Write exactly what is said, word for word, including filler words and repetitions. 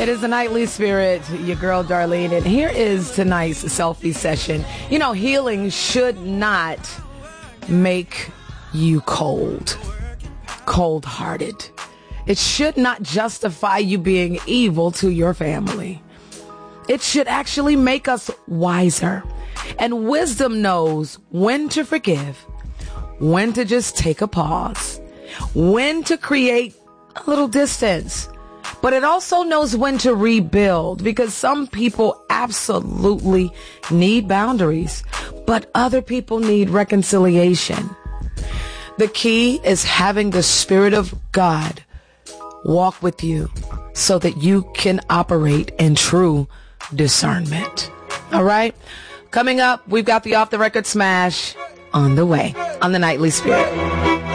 It is the Nightly Spirit, your girl Darlene, and here is tonight's selfie session. You know, healing should not make you cold, cold-hearted. It should not justify you being evil to your family. It should actually make us wiser. And wisdom knows when to forgive, when to just take a pause, when to create a little distance. But it also knows when to rebuild, because some people absolutely need boundaries, but other people need reconciliation. The key is having the Spirit of God walk with you so that you can operate in true discernment. All right? Coming up, we've got the Off the Record Smash on the way on the Nightly Spirit.